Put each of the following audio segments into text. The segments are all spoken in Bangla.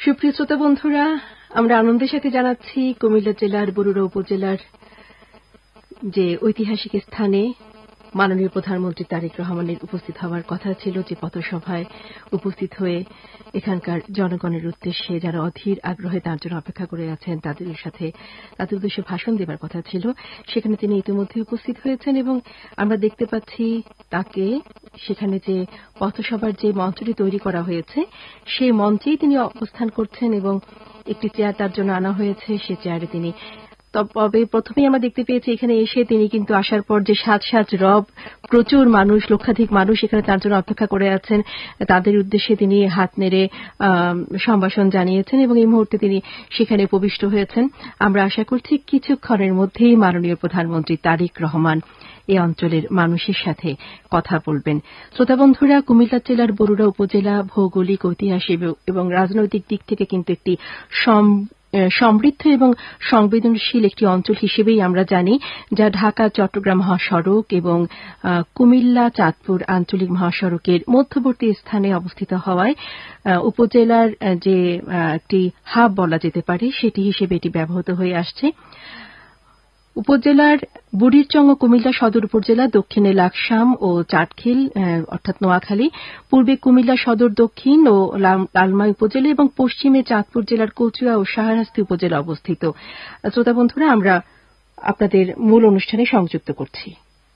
সুপ্রিয় শ্রোতা বন্ধুরা, আমরা আনন্দের সাথে জানাচ্ছি কুমিল্লা জেলার বরুড়া উপজেলার যে ঐতিহাসিক স্থানে মাননীয় প্রধানমন্ত্রী তারেক রহমানের উপস্থিত হওয়ার কথা ছিল, যে পথসভায় উপস্থিত হয়ে এখানকার জনগণের উদ্দেশ্যে যারা অধীর আগ্রহে তার জন্য অপেক্ষা করে আছেন তাদের উদ্দেশ্যে ভাষণ দেবার কথা ছিল, সেখানে তিনি ইতিমধ্যে উপস্থিত হয়েছেন এবং আমরা দেখতে পাচ্ছি তাকে সেখানে যে পথসভার যে মঞ্চটি তৈরি করা হয়েছে সেই মঞ্চেই তিনি অবস্থান করছেন এবং একটি চেয়ার তার জন্য আনা হয়েছে। সে চেয়ারে তিনি তবে প্রথমেই আমরা দেখতে পেয়েছি এখানে এসে তিনি কিন্তু আসার পর যে সাজ রব প্রচুর মানুষ, লক্ষাধিক মানুষ এখানে তার জন্য অপেক্ষা করে আছেন, তাদের উদ্দেশ্যে তিনি হাত নেড়ে সম্ভাষণ জানিয়েছেন এবং এই মুহূর্তে তিনি সেখানে উপবিষ্ট হয়েছেন। আমরা আশা করছি কিছুক্ষণের মধ্যেই মাননীয় প্রধানমন্ত্রী তারেক রহমান এই অঞ্চলের মানুষের সাথে কথা বলবেন। শ্রোতা বন্ধুরা, কুমিল্লা জেলার বরুড়া উপজেলা ভৌগোলিক, ঐতিহাসিক এবং রাজনৈতিক দিক থেকে কিন্তু একটি সমৃদ্ধ এবং সংবেদনশীল একটি অঞ্চল হিসেবেই আমরা জানি, যা ঢাকা চট্টগ্রাম মহাসড়ক এবং কুমিল্লা চাঁদপুর আঞ্চলিক মহাসড়কের মধ্যবর্তী স্থানে অবস্থিত হওয়ায় উপজেলার যে একটি হাব বলা যেতে পারে সেটি হিসেবে এটি ব্যবহৃত হয়ে আসছে। উপজেলার বুড়িরচং ও কুমিল্লা সদর উপজেলা, দক্ষিণে লাকসাম ও চাটখিল অর্থাৎ নোয়াখালী, পূর্বে কুমিল্লা সদর দক্ষিণ ও লালমাই উপজেলা এবং পশ্চিমে চাঁদপুর জেলার কচুয়া ও শাহরাস্তি উপজেলা অবস্থিত। শ্রোতা বন্ধুরা, আমরা আপনাদের মূল অনুষ্ঠানে সংযুক্ত করছি।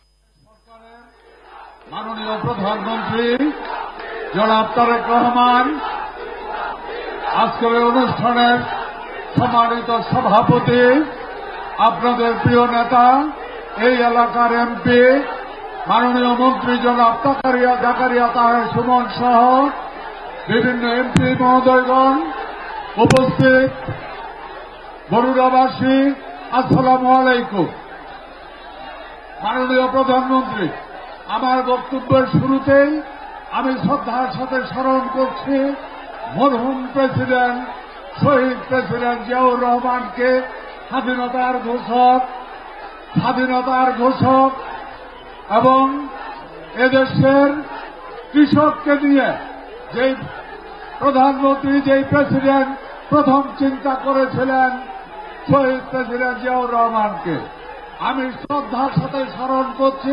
মাননীয় প্রধানমন্ত্রী জনাব তারেক রহমান, আজকের অনুষ্ঠানের সম্মানিত সভাপতি, আপনাদের প্রিয় নেতা, এই এলাকার এমপি মাননীয় মন্ত্রী জনাব জাকারিয়া তাহের সুমন সহ বিভিন্ন এমপি মহোদয়গণ, উপস্থিত বরুড়াবাসী, আসসালামু আলাইকুম। মাননীয় প্রধানমন্ত্রী, আমার বক্তব্যের শুরুতেই আমি শ্রদ্ধার সাথে স্মরণ করছি মরহুম প্রেসিডেন্ট, শহীদ প্রেসিডেন্ট জিয়াউর রহমানকে, স্বাধীনতার ঘোষক এবং এদেশের কৃষককে নিয়ে যেই প্রধানমন্ত্রী, যেই প্রেসিডেন্ট প্রথম চিন্তা করেছিলেন শহীদ প্রেসিডেন্ট জিয়াউর রহমানকে। আমি শ্রদ্ধার সাথে স্মরণ করছি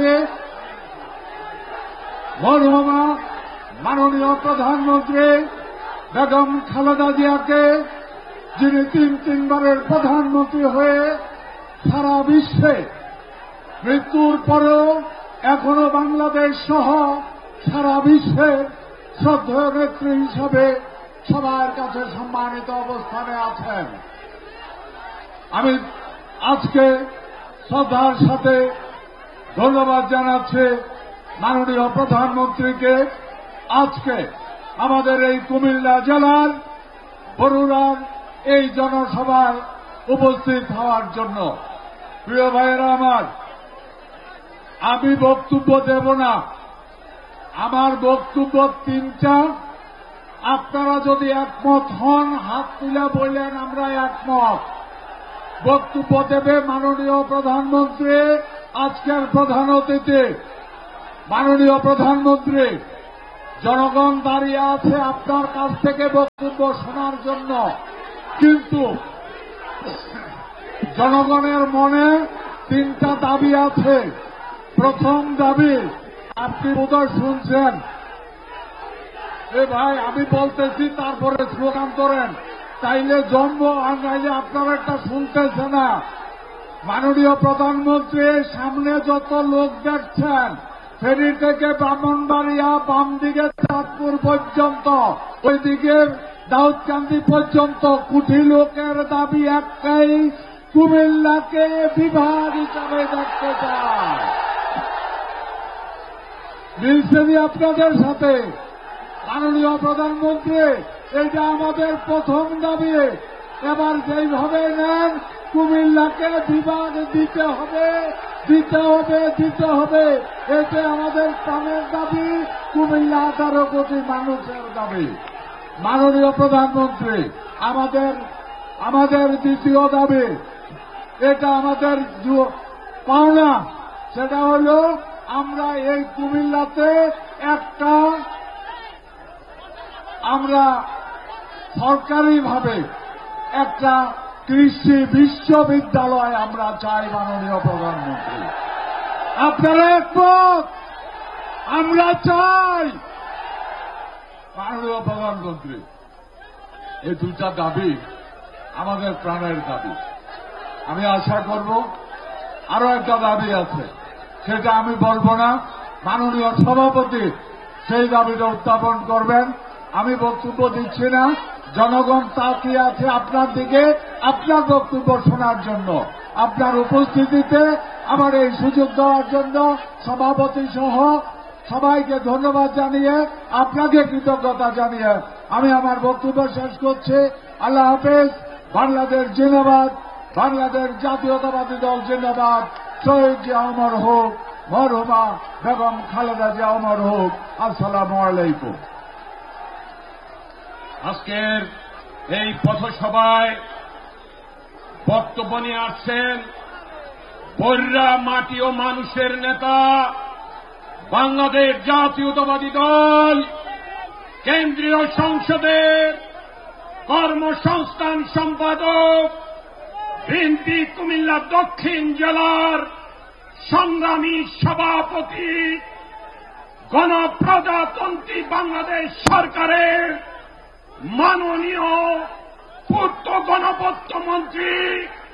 মরহুমা মাননীয় প্রধানমন্ত্রী বেগম খালেদা জিয়াকে, যিনি তিনবারের প্রধানমন্ত্রী হয়ে সারা বিশ্বে মৃত্যুর পরেও এখনো বাংলাদেশ সহ সারা বিশ্বের শ্রদ্ধেয় নেত্রী হিসাবে সবার কাছে সম্মানিত অবস্থানে আছেন। আমি আজকে শ্রদ্ধার সাথে ধন্যবাদ জানাচ্ছি মাননীয় প্রধানমন্ত্রীকে আজকে আমাদের এই কুমিল্লা জেলার বরুড়ার এই জনসভায় উপস্থিত হওয়ার জন্য। প্রিয় ভাইয়েরা আমার, আমি বক্তব্য দেব না, আমার বক্তব্য তিনটা। আপনারা যদি একমত হন হাত তুলে বললেন আমরা একমত। বক্তব্য দেবে মাননীয় প্রধানমন্ত্রী, আজকের প্রধান অতিথি মাননীয় প্রধানমন্ত্রী। জনগণ দাঁড়িয়ে আছে আপনার কাছ থেকে বক্তব্য শোনার জন্য, কিন্তু জনগণের মনে তিনটা দাবি আছে। প্রথম দাবি, আপনি বোধহয় শুনছেন, ভাই আমি বলতেছি তারপরে স্লোগান করেন, তাইলে জন্ম আর নাইলে আপনারা একটা শুনতেছে না। মাননীয় প্রধানমন্ত্রী, সামনে যত লোক দেখছেন, ফেরি থেকে ব্রাহ্মণবাড়িয়া, বাম দিকে চাঁদপুর পর্যন্ত, ওইদিকে দাউদকান্দি পর্যন্ত কোটি লোকের দাবি একটাই, কুমিল্লাকে বিভাগ হিসাবে দেখতে চায়। মিলছেনি আপনাদের সাথে? মাননীয় প্রধানমন্ত্রী, এটা আমাদের প্রথম দাবি। এবার যেইভাবে নেন, কুমিল্লাকে বিভাগ দিতে হবে, দিতে হবে, দিতে হবে। এটা আমাদের প্রাণের দাবি, কুমিল্লা 18 কোটি মানুষের দাবি। মাননীয় প্রধানমন্ত্রী, আমাদের দ্বিতীয় দাবি, এটা আমাদের পাওনা, সেটা হল আমরা এই কুমিল্লাতে একটা আমরা সরকারিভাবে একটা কৃষি বিশ্ববিদ্যালয় আমরা চাই মাননীয় প্রধানমন্ত্রী। আপনারা একমত? আমরা চাই মাননীয় প্রধানমন্ত্রী। এই দুটা দাবি আমাদের প্রাণের দাবি। আমি আশা করব আরো একটা দাবি আছে, সেটা আমি বলবো না, মাননীয় সভাপতি সেই দাবিটা উত্থাপন করবেন। আমি বক্তব্য দিচ্ছি না, জনগণ তাকিয়ে আছে আপনার দিকে, আপনার বক্তব্য শোনার জন্য। আপনার উপস্থিতিতে আমার এই সুযোগ দেওয়ার জন্য সভাপতি সহ সবাইকে ধন্যবাদ জানিয়ে, আপনাকে কৃতজ্ঞতা জানিয়ে আমি আমার বক্তব্য শেষ করছি। আল্লাহ হাফেজ। বাংলাদেশ জিন্দাবাদ, বাংলাদেশ জাতীয়তাবাদী দল জিন্দাবাদ। শহীদ জিয়া অমর হোক, মরহুমা বেগম খালেদা জিয়া অমর হোক। আসসালামু আলাইকুম। আজকের এই পথসভায় বক্তব্য নিয়ে আসছেন বর্রা মাটি ও মানুষের নেতা, বাংলাদেশ জাতীয়তাবাদী দল কেন্দ্রীয় সংসদের কর্মসংস্থান সম্পাদক, বিএনপি কুমিল্লা দক্ষিণ জেলার সংগ্রামী সভাপতি, গণপ্রজাতন্ত্রী বাংলাদেশ সরকারের মাননীয় পূর্ত গণপূর্ত মন্ত্রী